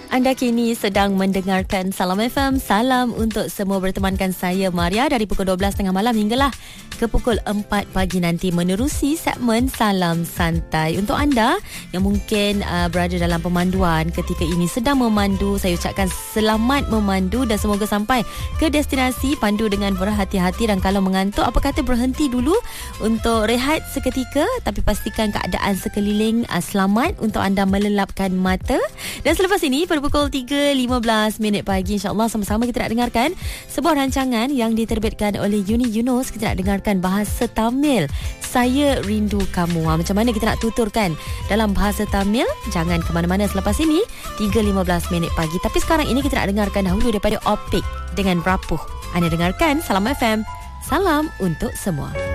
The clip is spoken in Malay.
Anda kini sedang mendengarkan Salam FM. Salam untuk semua, bertemankan saya Maria dari pukul 12.30 malam hinggalah ke pukul 4 pagi nanti menerusi segmen Salam Santai. Untuk anda yang mungkin berada dalam pemanduan ketika ini, sedang memandu, saya ucapkan selamat memandu dan semoga sampai ke destinasi pandu dengan berhati-hati, dan kalau mengantuk apa kata berhenti dulu untuk rehat seketika, tapi pastikan keadaan sekeliling selamat untuk anda melelapkan mata. Dan selepas ini pada pukul 3.15 pagi, insyaAllah sama-sama kita nak dengarkan sebuah rancangan yang diterbitkan oleh Uni Yunus. Kita nak dengarkan bahasa Tamil, Saya Rindu Kamu. Macam mana kita nak tuturkan dalam bahasa Tamil? Jangan ke mana-mana selepas ini 3.15 pagi. Tapi sekarang ini kita nak dengarkan dahulu daripada Opik dengan Rapuh. Anda dengarkan Salam FM. Salam untuk semua.